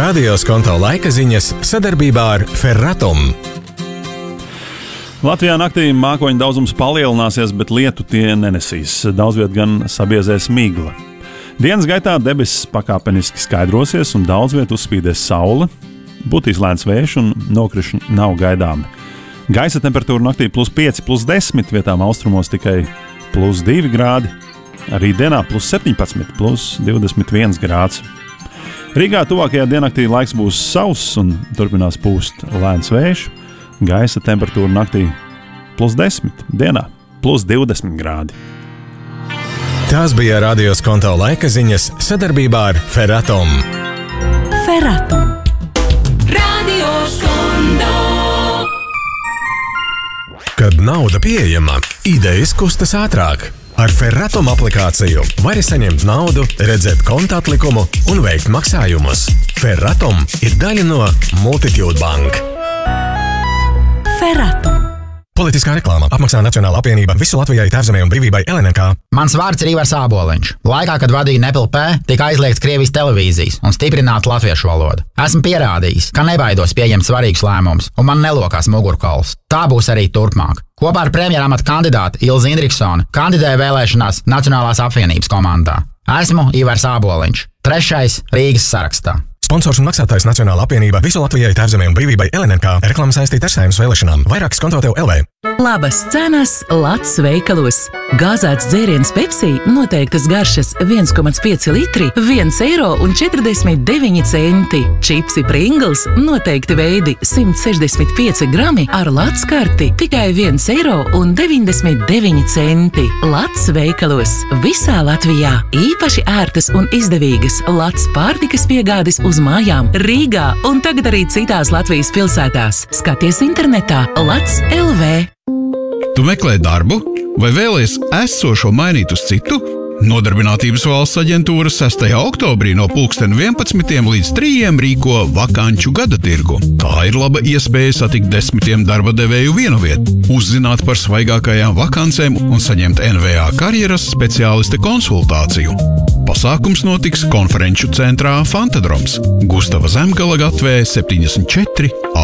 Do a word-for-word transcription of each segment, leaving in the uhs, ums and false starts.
Radio Skonto laika ziņas sadarbībā ar Ferratum. Latvijā naktī mākoņu daudzums palielināsies, bet lietu tie nenesīs. Daudz viet gan sabiezēs migla. Dienas gaitā debesis pakāpeniski skaidrosies un daudz viet uzspīdēs saule. Būtīs lēns vējš un nokrišņi nav gaidāmi. Gaisa temperatūra naktī plus pieci, plus desmit, vietām austrumos tikai plus divi grādi. Arī dienā plus septiņpadsmit, plus divdesmit viens grāds. Rīgā tuvākajā diennaktī laiks būs sauss un turpinās pūst lēns vējš. Gaisa temperatūra naktī plus desmit, dienā plus divdesmit grādi. Tās bija Radio Skonto laika ziņas sadarbībā ar Ferratum. Ferratum. Radio Skonto. Kad nauda pieejama, idejas kustas ātrāk. Ar Ferratum aplikāciju vari saņemt naudu, redzēt konta atlikumu un veikt maksājumus. Ferratum ir daļa no Multitude Bank. Ferratum. Politiskā reklāma apmaksā Nacionāla apvienība Visu Latvijai, Tēvzemei un Brīvībai L N N K. Mans vārds ir Ivars Āboliņš. Laikā, kad vadīju Nepil P, tika aizliegts Krievijas televīzijas un stiprināta latviešu valoda. Esmu pierādījis, ka nebaidos pieņemt svarīgus lēmumus, un man nelokās mugurkauls. Tā būs arī turpmāk. Kopā ar premjeramata kandidātu Ilzi Indriksoni kandidēju vēlēšanās Nacionālās apvienības komandā. Esmu Ivars Āboliņš, trešais Rīgas sarakstā. Sponsors un maksātājs Nacionāla apvienība Visu Latvijai, Tēvzemei un Brīvībai L N N K. Reklāma saistīta ar Saeimas vēlēšanām. Vairāk Skonto tev L V. Labas cenas Lats veikalos. Gāzēts dzēriens Pepsi noteiktas garšas viens komats pieci litri, viens eiro un četrdesmit deviņi centi. Čipsi Pringles noteikti veidi simt sešdesmit pieci grami ar Lats karti tikai viens eiro un deviņdesmit deviņi centi. Lats veikalos visā Latvijā. Īpaši ērtas un izdevīgas Lats pārtikas piegādes uz mājām Rīgā un tagad arī citās Latvijas pilsētās. Skaties internetā Lats L V. Tu meklē darbu vai vēlies esošo mainīt uz citu? Nodarbinātības valsts aģentūra sestajā oktobrī no pulksten vienpadsmitiem līdz trījiem rīko vakanču gada tirgu. Tā ir laba iespēja satikt desmitiem darba devēju vienovietu, uzzināt par svaigākajām vakancēm un saņemt N V A karjeras speciālista konsultāciju. Pasākums notiks konferenču centrā Fantadroms, Gustava Zemgala gatvē septiņdesmit četri A.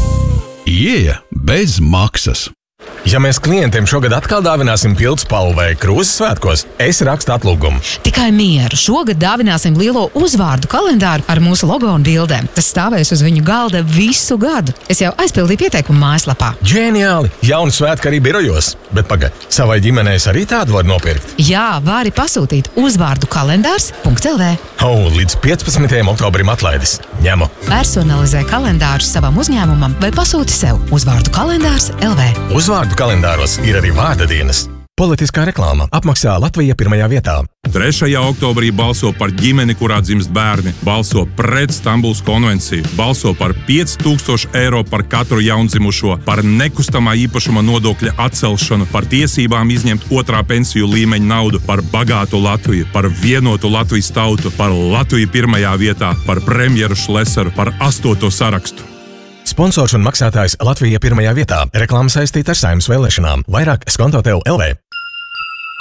Ieeja bez maksas. Ja mēs klientiem šogad atkal dāvināsim pildspalvu vai krūzes svētkos, es rakstu atlūgumu. Tikai mieru. Šogad dāvināsim lielo uzvārdu kalendāru ar mūsu logo un bildēm. Tas stāvēs uz viņu galda visu gadu. Es jau aizpildīju pieteikumu mājaslapā. Ģeniāli! Jaunu svētku arī birojos. Bet pagaid, savai ģimenei arī tādu var nopirkt? Jā, vari pasūtīt uzvārdu kalendārs punkt L V. Oh, līdz piecpadsmitajam oktobrim atlaidis. Ņemu. Personalizē kalendārus savam uzņēmumam vai pasūti sev. Uzvārdu kalendārs L V. Uzvārdu kalendāros ir arī vārda dienas. Politiskā reklāma apmaksā Latvija pirmajā vietā. trešajā oktobrī balso par ģimeni, kurā dzimst bērni, balso pret Stambulas konvenciju, balso par pieci tūkstoši eiro par katru jaundzimušo, par nekustamā īpašuma nodokļa atcelšanu, par tiesībām izņemt otrā pensiju līmeņa naudu, par bagātu Latviju, par vienotu Latvijas tautu, par Latviju pirmajā vietā, par premjeru Šlesaru, par astoto sarakstu. Sponsors un maksātājs Latvija pirmajā vietā. Reklāma saistīta ar Saeimas vēlēšanām. Vairāk Skonto tev L V.